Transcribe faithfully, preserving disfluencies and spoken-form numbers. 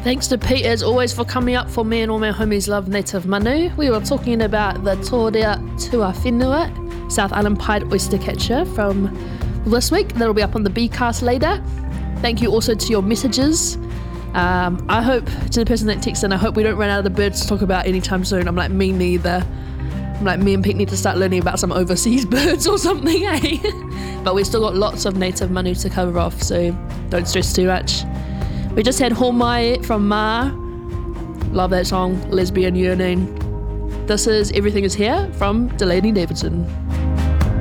Thanks to Pete as always for coming up for me and all my homies love native manu. We were talking about the Torea Tuawhenua, South Island pied oyster catcher from this week. That'll be up on the B-cast later. Thank you also to your messages. Um, I hope, to the person that texted, and I hope we don't run out of the birds to talk about anytime soon. I'm like, me neither. I'm like, me and Pete need to start learning about some overseas birds or something, eh? But we've still got lots of native manu to cover off, so don't stress too much. We just had Homai from Ma. Love that song, Lesbian Yearning. This is Everything Is Here from Delaney Davidson.